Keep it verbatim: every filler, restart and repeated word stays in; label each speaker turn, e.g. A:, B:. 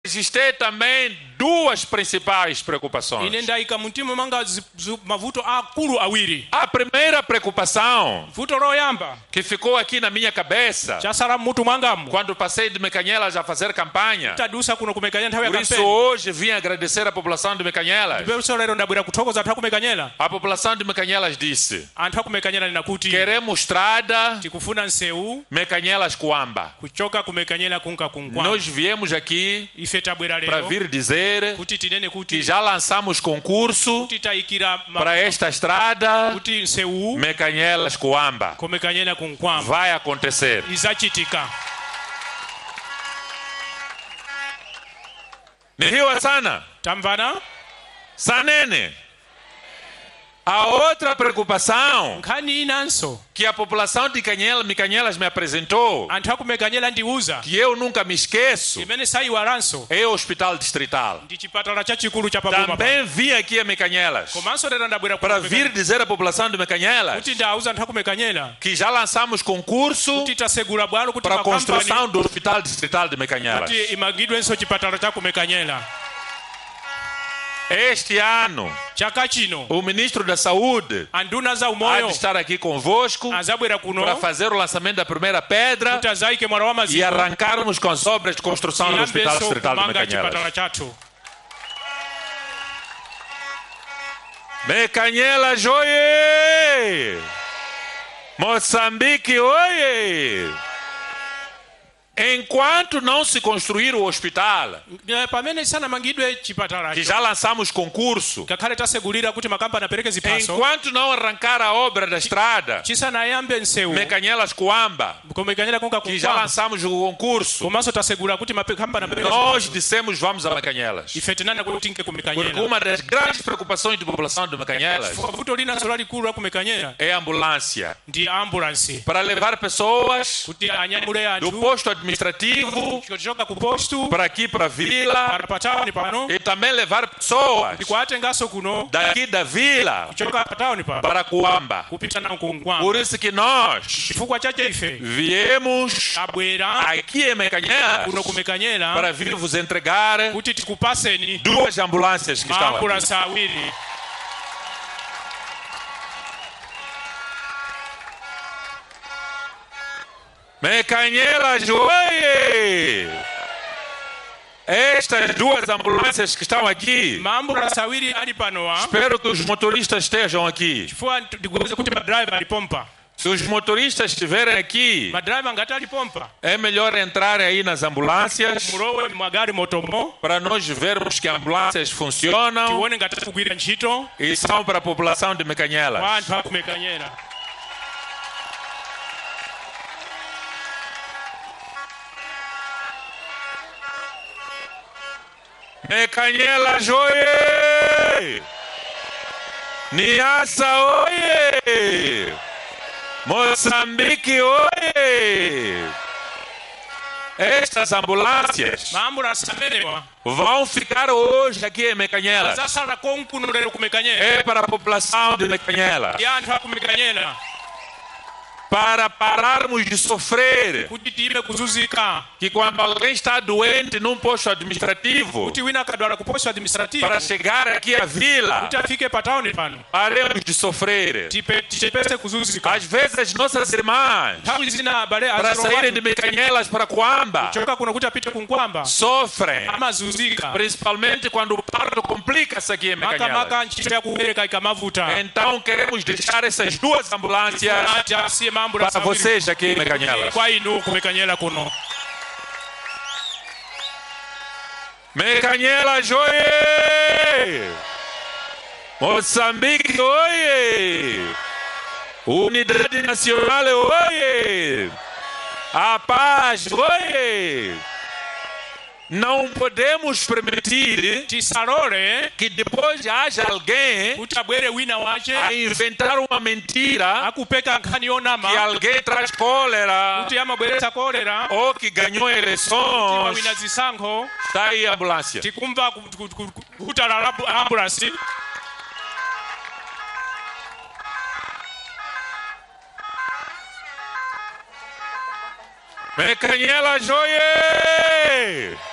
A: Existem também duas principais preocupações.
B: ine ndaika mtima manga zi- zu- mavuto akulu awiri.
A: A primeira preocupação
B: Vuto loyamba
A: que ficou aqui na minha cabeça
B: chasala mutu mwangamu
A: quando passei de Mecanhelas a fazer campanha.
B: tadusa kuno kumekanyela nthawi ya
A: Por isso
B: kampeni.
A: hoje vim agradecer a população de Mecanhelas.
B: Ndipeso lero ndabwera kuthokoza anthu akumekanyela.
A: A população de Mecanhelas disse:
B: Anthu akumekanyela ninakuti
A: queremos estrada
B: tikufuna nseu
A: Mecanhelas Coamba.
B: kuchoka kumekanyela kunka kunkwa.
A: Nós viemos aqui
B: Ife tabwera
A: para
B: lero
A: vir dizer
B: kuti tinene
A: que
B: kuti
A: já lançamos concurso
B: kuti tayikira ma-
A: para esta estrada
B: kuti nseu
A: Mecanhelas Coamba.
B: kumekanyela kunkwamba
A: Vai acontecer.
B: izachitika.
A: Nihiwa sana.
B: Tamvana
A: Sanene. A outra preocupação
B: nkhani inanso
A: que a população de Canhela, Mecanhelas me apresentou,
B: anthu akumekanyela ndiuza
A: que eu nunca me esqueço,
B: imene sayiwalanso
A: é o Hospital Distrital.
B: ndi chipatala chachikulu cha paboma.
A: Também vim aqui a Mecanhelas
B: Komanso lero ndabwera
A: para
B: kuno
A: vir
B: kumekanyela.
A: dizer à população de Mecanhelas
B: kuti ndauza anthu akumekanyela
A: que já lançamos concurso
B: kuti tasegula bwalo kuti
A: para a
B: makampani
A: construção do Hospital Distrital de Mecanhelas.
B: kuti imangidwenso chipatala cha kumekanyela.
A: Este ano,
B: Chaka chino
A: o ministro da Saúde
B: anduna za
A: há
B: umoyo
A: de estar aqui convosco
B: azabwera kuno
A: para fazer o lançamento da primeira pedra
B: kuti azaike mwala wa
A: e
B: maziko
A: arrancarmos com as obras de construção do Hospital
B: iyambenso
A: Distrital de
B: kumanga
A: Mecanhelas.
B: chipatala chathu.
A: Mecanhelas, oie! Moçambique, oie! Enquanto não se construir o hospital,
B: Eh, pamene sanamangidwe chipatala
A: que já lançamos concurso,
B: ngakhale tasegulira kuti makampani apereke ziphaso
A: enquanto não arrancar a obra da estrada,
B: chisanayambe nseu
A: Mecanhelas Coamba,
B: kumekanyela kunka
A: que já
B: kunkwamba
A: lançamos o concurso,
B: komanso tasegula kuti makampani apereke
A: nós
B: ziphaso.
A: dissemos vamos a Mecanhelas.
B: Ife tinana kuti nke
A: Porque
B: kumekanyela
A: uma das grandes preocupações da população de Mecanhelas
B: vuto linanso lalikulu la kumekanyela
A: é a ambulância.
B: ndi ambulance
A: Para levar pessoas
B: kuti anyamule
A: do
B: anthu
A: posto administrativo
B: kuchoka ku postu
A: para aqui, para a vila,
B: para patawuni pano
A: e também levar pessoas
B: ndikuatenganso kuno
A: daqui da vila
B: kuchoka patawuni pano
A: para Coamba.
B: kupita nawo kunkwamba.
A: Por isso que nós
B: Chifukwa chache ife
A: viemos
B: abwera
A: aqui em Mecanhelas
B: kuno kumekanyela
A: para vir vos entregar
B: kuti tikupaseni
A: duas ambulâncias que estão aqui.
B: maambulansi awiri.
A: Mecanhelas, oie! Estas duas ambulâncias que estão aqui,
B: maambulansi awiri ali panowa
A: espero que os motoristas estejam aqui.
B: chifukwa ndikuweza kuti madrayiva alipompa.
A: Se os motoristas estiverem aqui,
B: Madrayiva ngati alipompa
A: é melhor entrarem aí nas ambulâncias
B: mulowe magari motomo
A: para nós vermos que ambulâncias funcionam
B: tione ngati akugwira ntchito
A: e são para a população de Mecanhelas.
B: kwa anthu akumekanyela.
A: Mecanhelas, oie! Niassa, oie! Moçambique, oie! Estas ambulâncias
B: maambulansi amenewa
A: vão ficar hoje aqui em Mecanhelas.
B: azasala konkuno lero kumekanyela
A: É para a população de Mecanhelas.
B: ndi anthu akumekanyela
A: Para pararmos de sofrer.
B: kuti time kuzunzika
A: Que quando alguém está doente num posto administrativo,
B: kuti wina akadwala ku posto administrativo
A: para chegar aqui à vila,
B: kuti afike patawuni pano
A: paremos de sofrer.
B: tipe tichepese kuzunzika.
A: Às vezes as nossas irmãs,
B: Nthawi zina abale
A: para saírem de Mecanhelas para Coamba,
B: choka kuno kuti apite kunkwamba
A: sofrem.
B: amazunzika
A: Principalmente quando o parto complica-se aqui em Mecanhelas.
B: makamaka ntchito ya kubereka ikamavuta.
A: Então queremos deixar essas duas ambulâncias
B: ati asiye maambulansi
A: para
B: awiri
A: vocês aqui em Mecanhelas.
B: kwa inu kumekanyela kuno.
A: Mecanhelas, oie! Moçambique, oie! Unidade Nacional, oie! A paz, oie! Não podemos permitir
B: Tisalole
A: que depois haja alguém
B: kuti abwere wina wace
A: a inventar uma mentira
B: akupeka nkhani
A: que
B: yonama
A: alguém traz cólera
B: kuti amabweretsa kolera
A: ou que ganhou
B: kuti
A: eleições.
B: wina zisankho.
A: Está aí a ambulância.
B: Tikumva ku- ku- ku- ku- kutala la ambulansi.
A: Mecanhelas, oie!